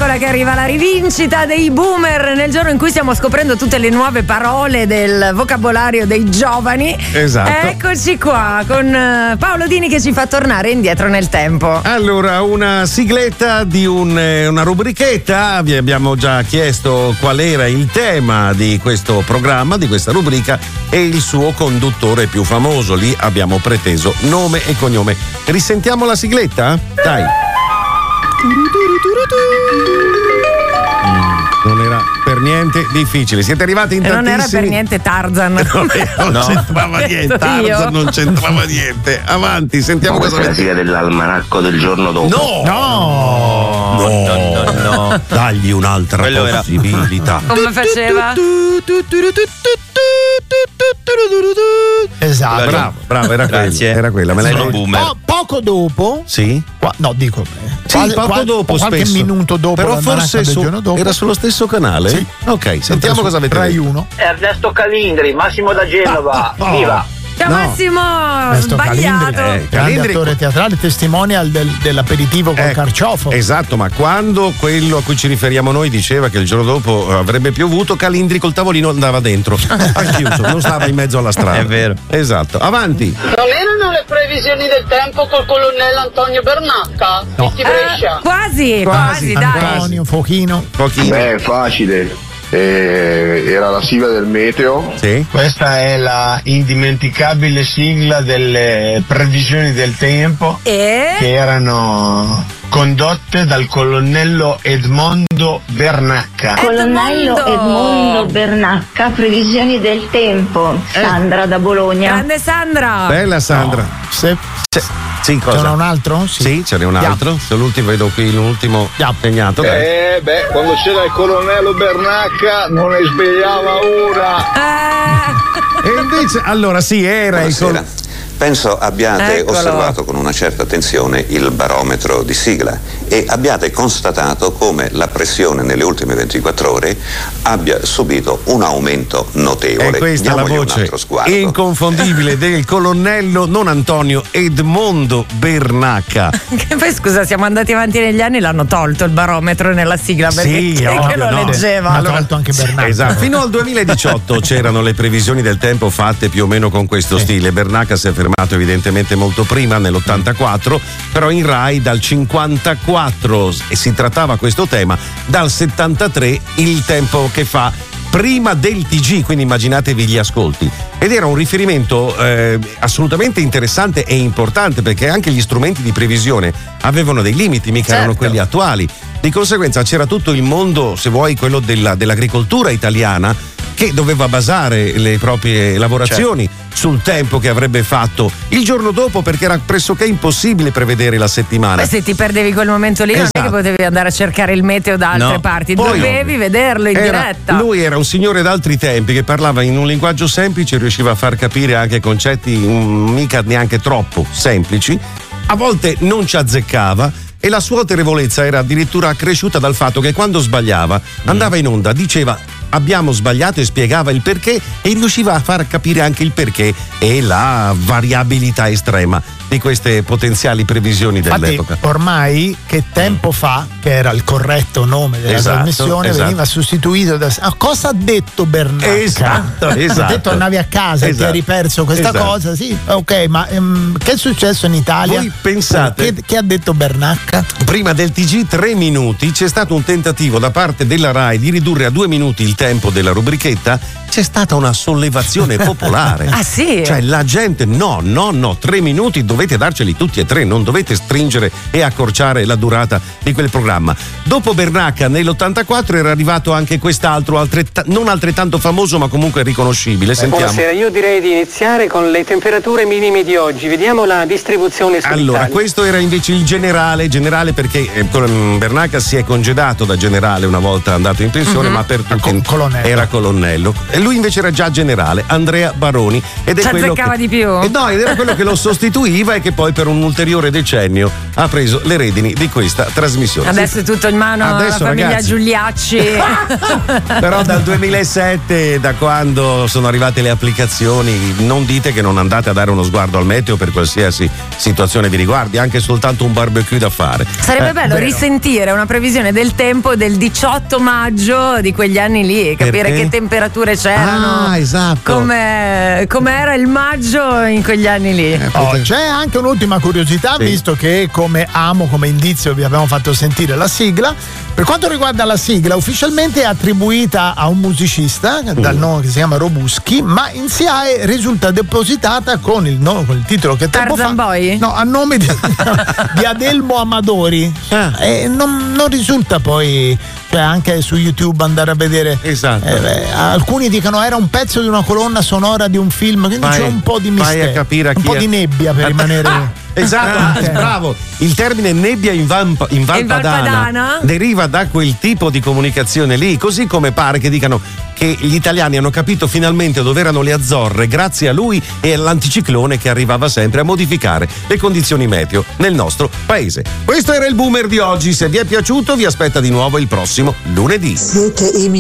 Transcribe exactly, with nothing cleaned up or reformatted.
eccola che arriva la rivincita dei boomer nel giorno in cui stiamo scoprendo tutte le nuove parole del vocabolario dei giovani. Esatto. Eccoci qua con Paolo Dini che ci fa tornare indietro nel tempo. Allora, una sigletta di un, una rubrichetta. Vi abbiamo già chiesto qual era il tema di questo programma, di questa rubrica, e il suo conduttore più famoso. Lì abbiamo preteso nome e cognome. Risentiamo la sigletta? Dai. Non era per niente difficile, siete arrivati in e tantissimi. Non era per niente Tarzan. Non, non no. c'entrava niente, Tarzan non c'entrava niente. Avanti, sentiamo Questa cosa è la sigla dell'almanacco del giorno dopo. No! No! No, no, no, no. Dagli un'altra Quello era- possibilità. Come faceva? Esatto. Bravo, bravo, era quella, Grazie. era quella. Me l'hai Sono detto? boomer. Po- poco dopo, Sì? qua- no, dico Sì, quasi- poco quasi- dopo, qualche spesso. minuto dopo, Però l'almanacco forse del su- giorno dopo. era sullo stesso canale? Sì. Ok, sentiamo cosa avete Rai detto. uno. Ernesto Calindri, Massimo da Genova, Oh. viva! Ciao No. Massimo, Ernesto sbagliato. Calindri, Eh, grande Calindri- attore teatrale, testimonial del- dell'aperitivo col Ecco, carciofo. Esatto, ma quando quello a cui ci riferiamo noi diceva che il giorno dopo avrebbe piovuto, Calindri col tavolino andava dentro, al chiuso, non stava in mezzo alla strada. È vero. Esatto, avanti. Non erano le previsioni del tempo col colonnello Antonio Bernacca? No. Di Brescia? Eh, quasi, quasi, Quasi, dai. Antonio, Fochino. Pochino. Beh, è facile. Eh, era la sigla del meteo. Sì? Questa è la indimenticabile sigla delle previsioni del tempo E che erano condotte dal colonnello Edmondo Bernacca. Colonnello Edmondo. Edmondo Bernacca, previsioni del tempo. Sandra da Bologna. grande Sandra. Bella Sandra. Se, C'è- Sì, c'è cosa? un altro? Sì, ce n'è un Andiamo. altro. Se l'ultimo vedo qui l'ultimo segnato. dai. Eh, beh, quando c'era il colonnello Bernacca non ne svegliava una. Eh, E invece, allora sì, era il col- Buonasera. Penso abbiate Eccolo. osservato con una certa attenzione il barometro di sigla e abbiate constatato come la pressione nelle ultime ventiquattro ore abbia subito un aumento notevole. E questa è la Diamogli un voce altro sguardo. inconfondibile del colonnello, non Antonio, Edmondo Bernacca. che poi scusa, siamo andati avanti negli anni, l'hanno tolto il barometro nella sigla perché Sì, chi è che ovvio, lo no. leggeva? Ha tolto anche Bernacca. Esatto. Fino al duemiladiciotto c'erano le previsioni del tempo fatte più o meno con questo stile. Bernacca si è fermato evidentemente molto prima, nell'ottantaquattro, però in Rai dal cinquantaquattro, e si trattava questo tema, dal settantatré il tempo che fa prima del T G, quindi immaginatevi gli ascolti. Ed era un riferimento eh, assolutamente interessante e importante, perché anche gli strumenti di previsione avevano dei limiti, mica Certo. erano quelli attuali. Di conseguenza c'era tutto il mondo, se vuoi, quello della, dell'agricoltura italiana, che doveva basare le proprie lavorazioni sul tempo che avrebbe fatto il giorno dopo, perché era pressoché impossibile prevedere la settimana. Beh, se ti perdevi quel momento lì non è Esatto. che potevi andare a cercare il meteo da altre No. parti, Poi- dovevi vederlo in Era- diretta. Lui era un signore d'altri tempi che parlava in un linguaggio semplice, riusciva a far capire anche concetti mm, mica neanche troppo semplici, a volte non ci azzeccava, e la sua autorevolezza era addirittura accresciuta dal fatto che quando sbagliava andava in onda, diceva abbiamo sbagliato e spiegava il perché, e riusciva a far capire anche il perché e la variabilità estrema di queste potenziali previsioni Infatti, dell'epoca. ormai che tempo fa, che era il corretto nome della Esatto, trasmissione, esatto. veniva sostituito da. Ah, cosa ha detto Bernacca? Esatto, Ha esatto. detto andavi a casa e ti Esatto. eri perso questa Esatto. cosa? Sì, ok, ma ehm, che è successo in Italia? Voi pensate- Che, che ha detto Bernacca? Prima del T G tre minuti c'è stato un tentativo da parte della Rai di ridurre a due minuti il tempo della rubrichetta. C'è stata una sollevazione popolare. Ah, sì? Cioè la gente no, no, no, tre minuti dovete darceli tutti e tre, non dovete stringere e accorciare la durata di quel programma. Dopo Bernacca nell'ottantaquattro era arrivato anche quest'altro, altretta- non altrettanto famoso ma comunque riconoscibile. Sentiamo. Buonasera, io direi di iniziare con le temperature minime di oggi. Vediamo la distribuzione su Allora, Italia. questo era invece il generale, generale perché eh, con- Bernacca si è congedato da generale una volta andato in pensione, ma per tutti colonnello. era colonnello. E lui invece era già generale, Andrea Baroni, ed è ci quello azzeccava che, di più? eh no, ed era quello che lo sostituiva e che poi per un ulteriore decennio ha preso le redini di questa trasmissione. Adesso è tutto in mano alla Adesso, famiglia ragazzi, Giuliacci. però dal duemilasette, da quando sono arrivate le applicazioni, non dite che non andate a dare uno sguardo al meteo per qualsiasi situazione vi riguardi, anche soltanto un barbecue da fare. Sarebbe Eh, bello vero. risentire una previsione del tempo del diciotto maggio di quegli anni lì, capire Perché? che temperature c'erano. Ah, esatto. Come com'era il maggio in quegli anni lì. Oh, c'è anche un'ultima curiosità, Sì. visto che come amo, come indizio vi abbiamo fatto sentire la sigla. Per quanto riguarda la sigla, ufficialmente è attribuita a un musicista dal nome che si chiama Robuschi, ma in S I A E risulta depositata con il, no, con il titolo che tempo Tarzan fa, Boy? no, a nome di, di Adelmo Amadori. Ah. E non, non risulta poi, cioè anche su YouTube andare a vedere. Esatto. Eh, beh, alcuni dicono era un pezzo di una colonna sonora di un film, quindi Vai- c'è un po' di vai mistero, a capire a un chi po' è. di nebbia per rimanere. Esatto, Eh, bravo. Il termine nebbia in, Van- in Val In Val Padana Padana? deriva da quel tipo di comunicazione lì, così come pare che dicano che gli italiani hanno capito finalmente dove erano le Azzorre grazie a lui e all'anticiclone che arrivava sempre a modificare le condizioni meteo nel nostro paese. Questo era il Boomer di oggi, se vi è piaciuto vi aspetta di nuovo il prossimo lunedì. Siete i miei